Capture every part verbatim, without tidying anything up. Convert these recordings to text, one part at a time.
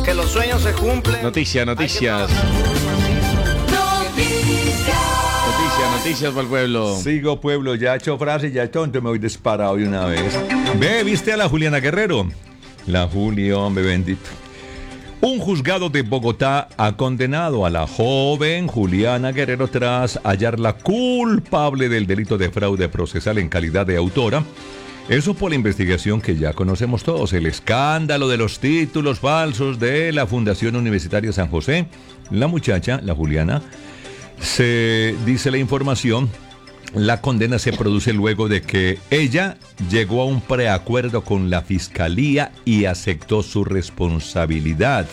que los sueños se cumplen. Noticias, noticias. Noticias, noticias para el pueblo. Sigo pueblo, ya he hecho frase, ya he hecho, entonces me voy disparado de una vez. Ve, ¿viste a la Juliana Guerrero? La Juli, hombre bendito. Un juzgado de Bogotá ha condenado a la joven Juliana Guerrero tras hallarla culpable del delito de fraude procesal en calidad de autora. Eso por la investigación que ya conocemos todos, el escándalo de los títulos falsos de la Fundación Universitaria San José. La muchacha, la Juliana, se dice la información, la condena se produce luego de que ella llegó a un preacuerdo con la fiscalía y aceptó su responsabilidad.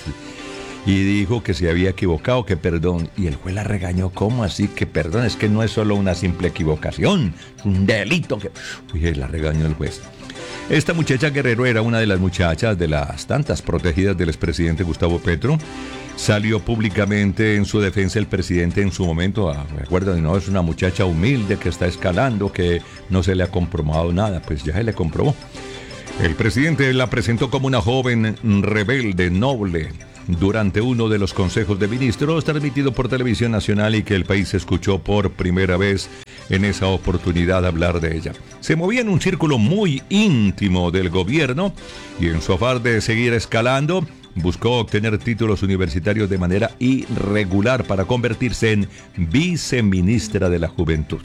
Y dijo que se había equivocado, que perdón. Y el juez la regañó, ¿cómo así? Que perdón, es que no es solo una simple equivocación, es un delito. Que... Uy, la regañó el juez. Esta muchacha Guerrero era una de las muchachas de las tantas protegidas del expresidente Gustavo Petro. Salió públicamente en su defensa el presidente en su momento. Ah, recuerdan, no, es una muchacha humilde que está escalando, que no se le ha comprobado nada. Pues ya se le comprobó. El presidente la presentó como una joven rebelde, noble, durante uno de los consejos de ministros transmitido por Televisión Nacional y que el país escuchó por primera vez en esa oportunidad hablar de ella. Se movía en un círculo muy íntimo del gobierno y en su afán de seguir escalando buscó obtener títulos universitarios de manera irregular para convertirse en viceministra de la Juventud.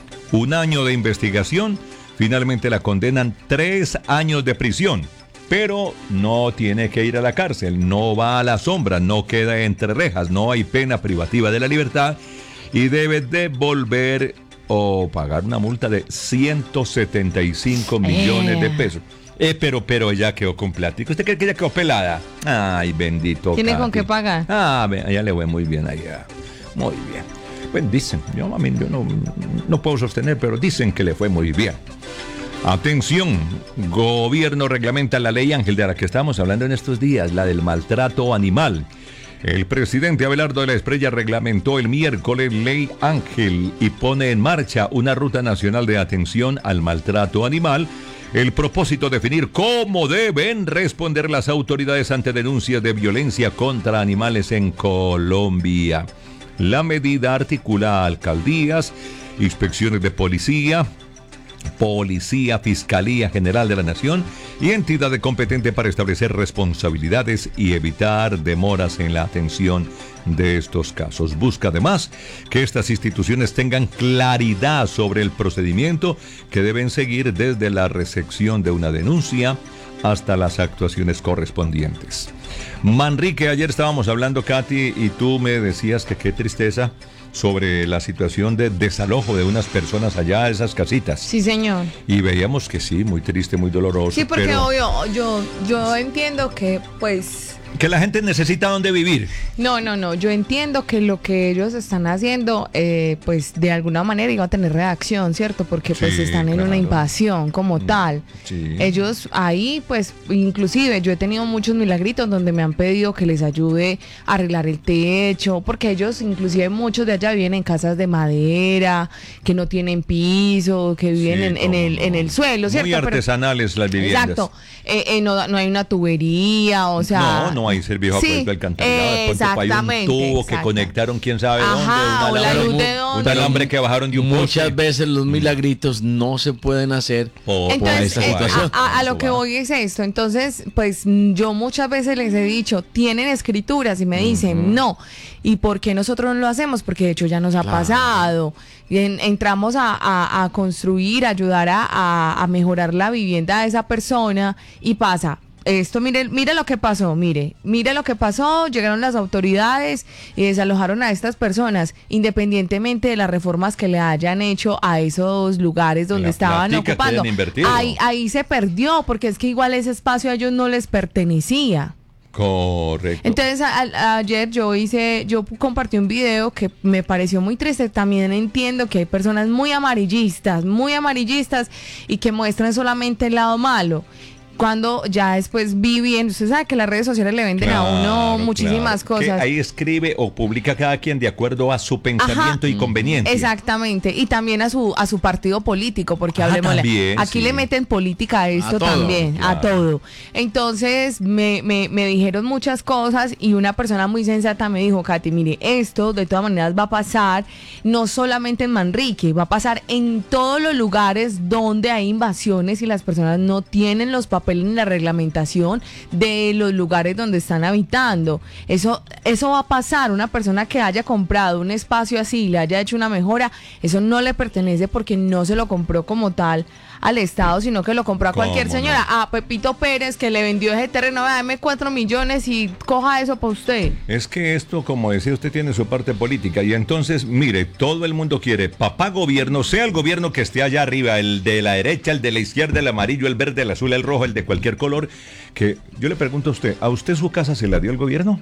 Un año de investigación, finalmente la condenan tres años de prisión. Pero no tiene que ir a la cárcel, no va a la sombra, no queda entre rejas, no hay pena privativa de la libertad y debe devolver o pagar una multa de ciento setenta y cinco millones de pesos. Eh, pero, pero ella quedó con plático. ¿Usted cree que ella quedó pelada? Ay, bendito. ¿Tiene Katy con qué pagar? Ah, a ella le fue muy bien allá. Muy bien. Pues dicen, yo, a mí, yo no, no puedo sostener, pero dicen que le fue muy bien. Atención, gobierno reglamenta la ley Ángel de la que estamos hablando en estos días, la del maltrato animal. El presidente Abelardo de la Espriella reglamentó el miércoles Ley Ángel y pone en marcha una ruta nacional de atención al maltrato animal. El propósito definir cómo deben responder las autoridades ante denuncias de violencia contra animales en Colombia. La medida articula a alcaldías, inspecciones de policía, Policía, Fiscalía General de la Nación y entidades competentes para establecer responsabilidades y evitar demoras en la atención de estos casos. Busca además que estas instituciones tengan claridad sobre el procedimiento que deben seguir desde la recepción de una denuncia hasta las actuaciones correspondientes. Manrique, ayer estábamos hablando, Katy, y tú me decías que qué tristeza sobre la situación de desalojo de unas personas allá a esas casitas. Sí, señor. Y veíamos que sí, muy triste, muy doloroso. Sí, porque pero... obvio, yo, yo entiendo que, pues... que la gente necesita dónde vivir. No, no, no, yo entiendo que lo que ellos están haciendo, eh, pues de alguna manera iba a tener reacción, ¿cierto? Porque pues Sí, están en claro. una invasión como tal. Sí. Ellos ahí, pues, inclusive yo he tenido muchos milagritos donde me han pedido que les ayude a arreglar el techo, porque ellos, inclusive muchos de allá viven en casas de madera, que no tienen piso, que viven Sí, en, en el, en el suelo, ¿cierto? Muy artesanales Pero, las viviendas. exacto. Eh, eh, no, no hay una tubería, o sea... No, no hay servicio sí, de alcantarillado. De pronto hay un tubo que exacto. conectaron quién sabe Ajá, dónde. o la alambre, luz de un- dónde. un alambre que bajaron de un Muchas poste. veces los milagritos no se pueden hacer por Entonces, esta eh, situación. a, a- a lo que voy es esto. Entonces, pues yo muchas veces les he dicho, tienen escrituras y me dicen, no. ¿Y por qué nosotros no lo hacemos? Porque de hecho ya nos ha Claro. pasado. Y en- entramos a, a- a construir, a ayudar a, a- a mejorar la vivienda de esa persona y pasa. Esto, mire, mire lo que pasó, mire, mire lo que pasó, llegaron las autoridades y desalojaron a estas personas, independientemente de las reformas que le hayan hecho a esos lugares donde La estaban plática que ocupando. hayan invertido. Ahí, ahí se perdió, porque es que igual ese espacio a ellos no les pertenecía. Correcto. Entonces a- a- ayer yo hice, yo compartí un video que me pareció muy triste. También entiendo que hay personas muy amarillistas, muy amarillistas y que muestran solamente el lado malo. cuando ya después vi bien, usted sabe que las redes sociales le venden Claro, a uno muchísimas claro. cosas. Que ahí escribe o publica cada quien de acuerdo a su pensamiento Ajá. y conveniencia. Exactamente, y también a su a su partido político, porque Ah, hablemos, también, aquí sí. le meten política a esto A todo, también, claro. a todo. Entonces me, me, me dijeron muchas cosas y una persona muy sensata me dijo, Katy, mire, esto de todas maneras va a pasar no solamente en Manrique, va a pasar en todos los lugares donde hay invasiones y las personas no tienen los papeles ni la reglamentación de los lugares donde están habitando. Eso, eso va a pasar. Una persona que haya comprado un espacio así y le haya hecho una mejora, eso no le pertenece porque no se lo compró como tal al Estado, sino que lo compró a cualquier ¿Cómo señora, a Pepito Pérez, que le vendió ese terreno, dame cuatro millones y coja eso para usted. Es que esto, como decía usted, tiene su parte política. Y entonces, mire, todo el mundo quiere papá gobierno, sea el gobierno que esté allá arriba, el de la derecha, el de la izquierda, el amarillo, el verde, el azul, el rojo, el de cualquier color. Que yo le pregunto a usted, ¿a usted su casa se la dio el gobierno?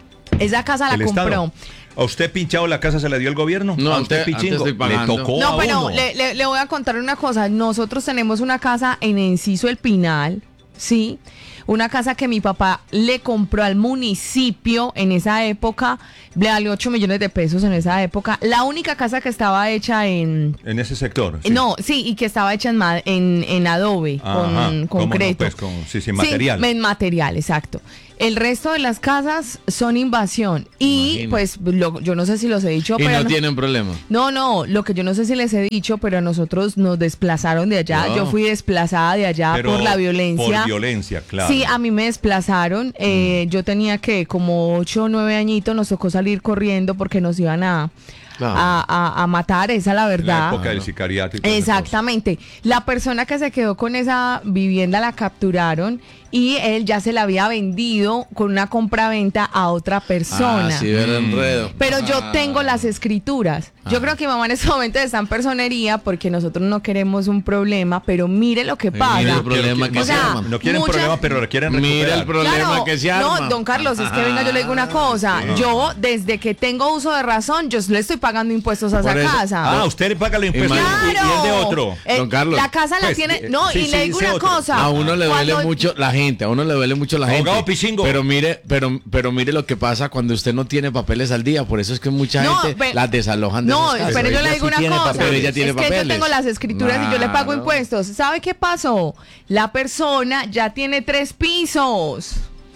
Esa casa la ¿El compró. Estado? ¿A usted pinchado la casa se la dio el gobierno? No, ¿A usted ante- pichingo? antes estoy Le pagando. tocó No, a pero uno. le, le- le voy a contar una cosa. Nosotros tenemos una casa en Enciso El Pinal, ¿sí? Una casa que mi papá le compró al municipio en esa época, le valió ocho millones de pesos en esa época. La única casa que estaba hecha en... En ese sector. sí. No, sí, y que estaba hecha en, ma- en, en adobe, Ajá, con ¿cómo no? concreto. Pues con- sí, sí, material. en material, exacto. El resto de las casas son invasión. Y Imagino. pues lo- yo no sé si los he dicho, Y pero... no no- tienen problema. no, no, lo que yo no sé si les he dicho, pero a nosotros nos desplazaron de allá. No. Yo fui desplazada de allá Pero por la violencia. Por violencia, claro. Sí, a mí me desplazaron. eh, Yo tenía que como ocho o nueve añitos, nos tocó salir corriendo porque nos iban a, Claro. a, a- a matar, esa es la En la verdad. época del sicariato y todas esas Exactamente. La persona que se quedó con esa vivienda la capturaron y él ya se la había vendido con una compraventa a otra persona. Ah, sí, ver enredo. Pero yo Ah. tengo las escrituras. Yo Ah. creo que mi mamá en este momento está en personería porque nosotros no queremos un problema, pero mire lo que pasa. mire el cosas. problema que O se sea, arma. No quieren muchas- problema, pero lo quieren Mira recuperar. el problema que se arma. No, don Carlos, es que venga, yo le digo una cosa. Yo, desde que tengo uso de razón, yo le estoy pagando impuestos a esa Por eso- casa. Ah, usted le paga los impuestos y, y ¡Claro! el de otro. Eh, Don Carlos. La casa la Pues, tiene. eh, No, sí, y sí, le digo dice una otro. cosa. A uno le duele Cuando- mucho la gente, a uno le duele mucho la Abogado gente. Pichingo. Pero mire, pero, pero mire lo que pasa cuando usted no tiene papeles al día. Por eso es que mucha No, gente pe- las desalojan de No, esas casas. pero yo ella le digo sí una tiene cosa. papeles. Ella tiene es que yo papeles. tengo las escrituras y yo le pago Claro. impuestos. ¿Sabe qué pasó? La persona ya tiene tres pisos.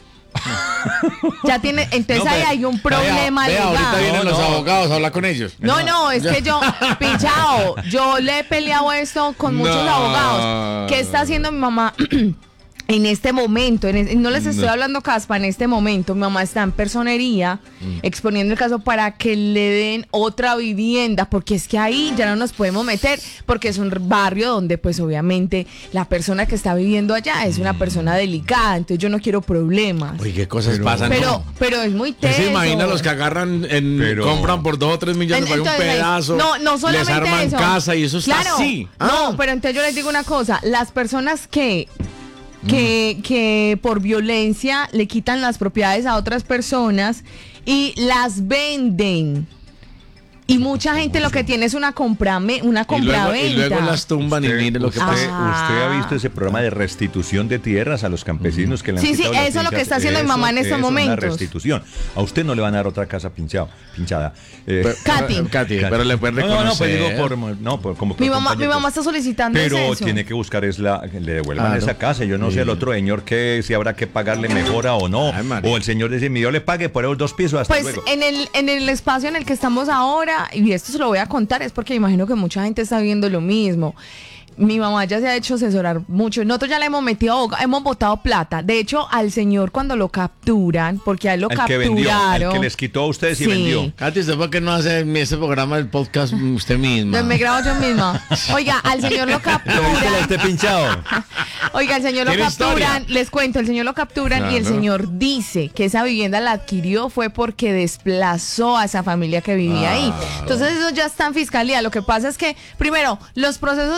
Ya tiene, entonces No, ahí pero- hay un problema vea, vea, ahorita legal. vienen No, los no. abogados a hablar con ellos. No, no, es que yo, pinchado, yo le he peleado esto con muchos No. abogados. ¿Qué está haciendo mi mamá? En este momento, en es- no les estoy No. hablando caspa, en este momento mi mamá está en personería exponiendo el caso para que le den otra vivienda, porque es que ahí ya no nos podemos meter, porque es un barrio donde pues obviamente la persona que está viviendo allá es una persona delicada, entonces yo no quiero problemas. Uy, qué cosas Pero- pasan. Pero, ¿no? pero es muy ¿Usted teso. se imagina los que agarran, en, Pero- compran por dos o tres millones para un Entonces, pedazo? No, no solamente les arman eso. casa y eso está Claro, así. No, Ah. pero entonces yo les digo una cosa, las personas que que, que por violencia le quitan las propiedades a otras personas y las venden. Y mucha gente lo que tiene es una comprame, una Y luego, compraventa. y luego las tumban y Usted- mire lo que usted, pasa. Ah. usted ha visto ese programa de restitución de tierras a los campesinos que le han Sí, sí, quitado las eso es lo que fincas? está haciendo mi mamá en Eso estos es una momentos. restitución. A usted no le van a dar otra casa pinchado, pinchada. Eh, Pero- Katy. pero- Katy, pero le pueden no, reconocer. no, no, pues digo por, no, por- como por Mi mamá, mi compañeros. mamá está solicitando Pero eso. tiene que buscar es la que le devuelvan Claro. esa casa. Yo no sé el otro señor que si habrá que pagarle mejora o no. Ay, María. O el señor dice, mi yo le pague por esos dos pisos hasta Pues luego. en el, en el espacio en el que estamos ahora, y esto se lo voy a contar, es porque imagino que mucha gente está viendo lo mismo. Mi mamá ya se ha hecho asesorar mucho. Nosotros ya le hemos metido, aboga- hemos botado plata. De hecho, al señor cuando lo capturan, porque a él lo El que vendió, capturaron. el que les quitó a ustedes y Sí. vendió. Katy, ¿usted por qué no hace este programa del podcast usted misma? Pues me grabo yo misma. Oiga, al señor lo capturan. Este pinchado. Oiga, el señor lo ¿Tiene capturan, historia? les cuento, el señor lo capturan y el Claro. señor dice que esa vivienda la adquirió fue porque desplazó a esa familia que vivía ahí. Entonces eso ya está en fiscalía. Lo que pasa es que, primero, los procesos de este país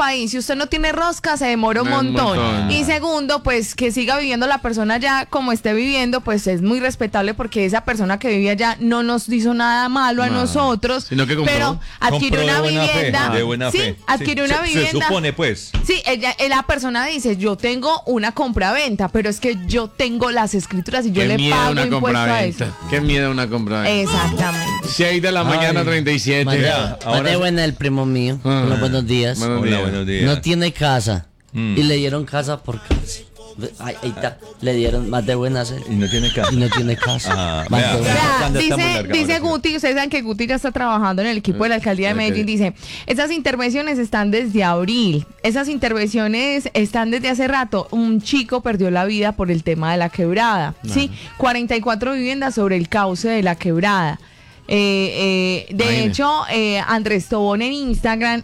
país, si usted no tiene rosca, se demora un Un montón. montón. Y segundo, pues que siga viviendo la persona ya como esté viviendo, pues es muy respetable porque esa persona que vivía allá no nos hizo nada malo a No, nosotros, sino que compró. pero adquirió Compró de una buena fe, vivienda. de buena sí, fe. adquirió Sí, una se- vivienda. Se supone, pues. Sí, ella, eh, la persona dice, yo tengo una compra-venta, pero es que yo tengo las escrituras y yo Qué le miedo pago una impuesto a eso. compraventa. Qué miedo una compraventa. Exactamente. seis de la mañana, Ay. treinta y siete. Mate, Vea, ahora Mate sí. buena el primo mío. Ah. Hola, buenos días. Buenos Hola, días. buenos días. No tiene casa. Mm. Y le dieron casa por casa. Ahí, ahí está. Le dieron más de buenas. eh. Y no tiene casa. Y no tiene casa. Ah, Más vea. de buenas. Vea, Cuando está muy dice, larga dice ahora sí. Guti, ustedes saben que Guti ya está trabajando en el equipo de la alcaldía de Ok. Medellín, dice, esas intervenciones están desde abril, esas intervenciones están desde hace rato, un chico perdió la vida por el tema de la quebrada, ¿sí? cuarenta y cuatro viviendas sobre el cauce de la quebrada. Eh, eh, de Imagine. hecho, eh, Andrés Tobón en Instagram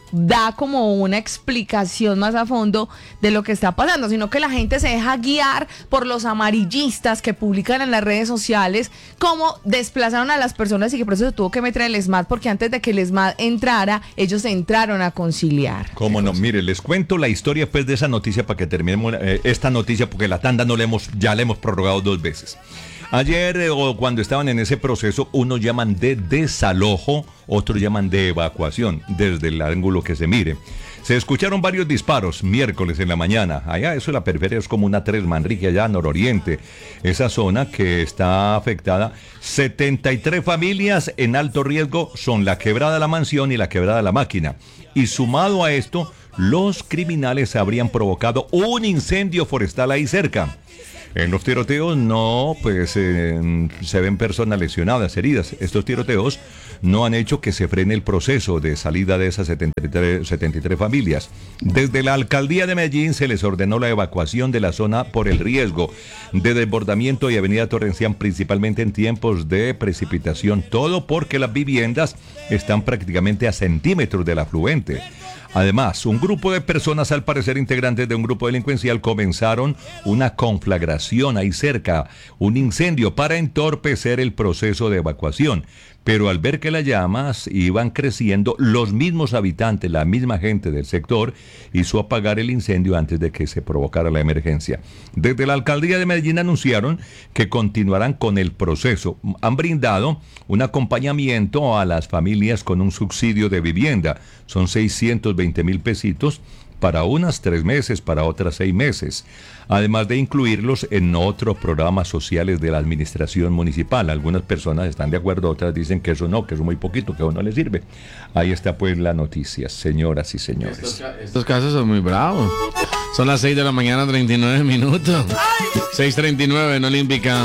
da como una explicación más a fondo de lo que está pasando, sino que la gente se deja guiar por los amarillistas que publican en las redes sociales cómo desplazaron a las personas y que por eso se tuvo que meter el ESMAD, porque antes de que el ESMAD entrara, ellos entraron a conciliar. Cómo no, mire, les cuento la historia pues de esa noticia para que terminemos eh, esta noticia, porque la tanda no la hemos, ya la hemos prorrogado dos veces. Ayer, eh, o cuando estaban en ese proceso, unos llaman de desalojo, otros llaman de evacuación, desde el ángulo que se mire. Se escucharon varios disparos miércoles en la mañana. Allá, eso la periferia es como una tres Manrique, allá nororiente. Esa zona que está afectada, setenta y tres familias en alto riesgo son la Quebrada La Mansión y la Quebrada La Máquina. Y sumado a esto, los criminales habrían provocado un incendio forestal ahí cerca. En los tiroteos no, pues eh, se ven personas lesionadas, heridas. Estos tiroteos no han hecho que se frene el proceso de salida de esas setenta y tres, setenta y tres familias. Desde la alcaldía de Medellín se les ordenó la evacuación de la zona por el riesgo de desbordamiento y avenida Torrencián, principalmente en tiempos de precipitación. Todo porque las viviendas están prácticamente a centímetros del afluente. Además, un grupo de personas, al parecer integrantes de un grupo delincuencial, comenzaron una conflagración ahí cerca, un incendio para entorpecer el proceso de evacuación. Pero al ver que las llamas iban creciendo, los mismos habitantes, la misma gente del sector, hizo apagar el incendio antes de que se provocara la emergencia. Desde la alcaldía de Medellín anunciaron que continuarán con el proceso. Han brindado un acompañamiento a las familias con un subsidio de vivienda. Son seiscientos veinte mil pesitos para unas tres meses, para otras seis meses, además de incluirlos en otros programas sociales de la administración municipal. Algunas personas están de acuerdo, otras dicen que eso no, que eso es muy poquito, que eso no les sirve. Ahí está pues la noticia, señoras y señores. Estos, ca- estos casos son muy bravos. Son las seis de la mañana, treinta y nueve minutos. seis treinta y nueve, no le indica.